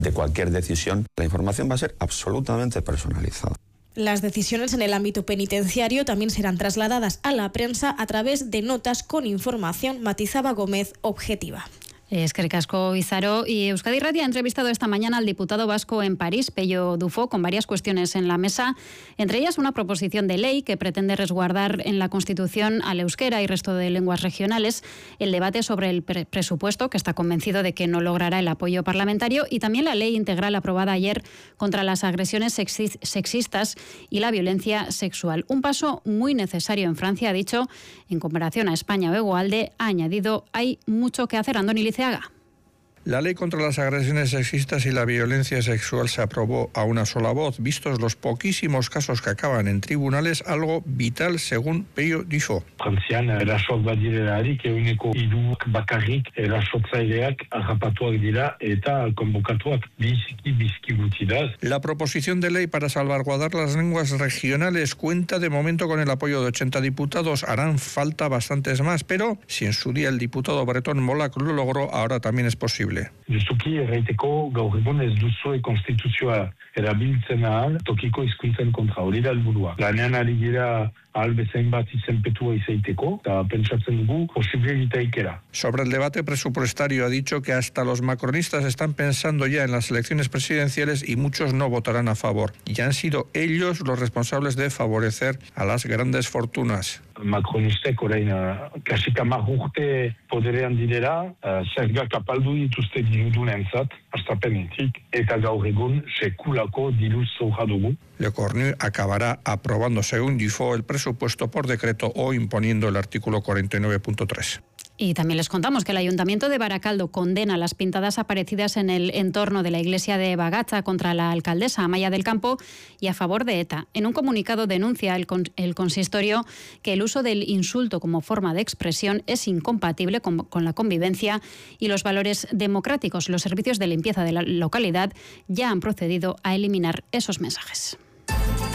de cualquier decisión, la información va a ser absolutamente personalizada. Las decisiones en el ámbito penitenciario también serán trasladadas a la prensa a través de notas con información, matizaba Gómez, objetiva. Eskerrik asko, Izaro. Y Euskadi Irratia ha entrevistado esta mañana al diputado vasco en París, Pello Dufo, con varias cuestiones en la mesa, entre ellas una proposición de ley que pretende resguardar en la Constitución al euskera y resto de lenguas regionales, el debate sobre el presupuesto, que está convencido de que no logrará el apoyo parlamentario, y también la ley integral aprobada ayer contra las agresiones sexistas y la violencia sexual. Un paso muy necesario en Francia, ha dicho, en comparación a España o Egualde, ha añadido, hay mucho que hacer. Andoni Liceaga. La ley contra las agresiones sexistas y la violencia sexual se aprobó a una sola voz. Vistos los poquísimos casos que acaban en tribunales, algo vital según Pello Dufo. Frantzian erasot badirelarik ehuneko 3 bakarrik erasotzaileak harrapatuak dira eta konbokatuak biziki gutxi da. La proposición de ley para salvaguardar las lenguas regionales cuenta de momento con el apoyo de 80 diputados. Harán falta bastantes más, pero si en su día el diputado bretón Molac lo logró, ahora también es posible. Justuki erraiteko gaur egun ez duzue konstituzioa erabiltzen ahal tokiko hizkuntzen kontra, hori da helburua. Lanean ari gira ahal bezain bat izenpetua izaiteko, eta pentsatzen dugu posible egiteikera. Sobre el debate presupuestario ha dicho que hasta los macronistas están pensando ya en las elecciones presidenciales y muchos no votarán a favor. Y han sido ellos los responsables de favorecer a las grandes fortunas. Macronistek orain kasik 10 urte poderean direla, zergak apaldu dituzte dirudunentzat, hastapenetik, eta gaur egun sekulako diruz zorra dugu. Le Cornu acabará aprobando, según Dufo, el presupuesto por decreto o imponiendo el artículo 49.3. Y también les contamos que el Ayuntamiento de Baracaldo condena las pintadas aparecidas en el entorno de la iglesia de Bagacha contra la alcaldesa Amaya del Campo y a favor de ETA. En un comunicado denuncia el consistorio que el uso del insulto como forma de expresión es incompatible con la convivencia y los valores democráticos. Los servicios de limpieza de la localidad ya han procedido a eliminar esos mensajes.